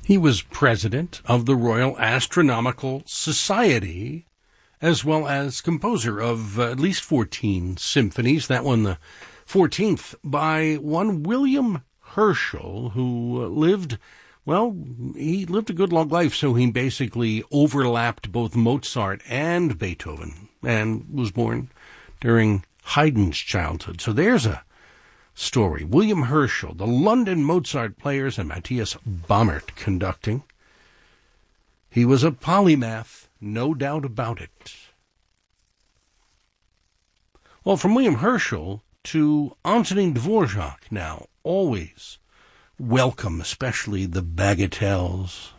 He was president of the Royal Astronomical Society, as well as composer of at least 14 symphonies. That one, the 14th, by one William Herschel, who he lived a good long life, so he basically overlapped both Mozart and Beethoven, and was born during Haydn's childhood. So there's a story. William Herschel, the London Mozart Players, and Matthias Baumert conducting. He was a polymath, no doubt about it. Well, from William Herschel to Antonin Dvorak now, always welcome, especially the bagatelles.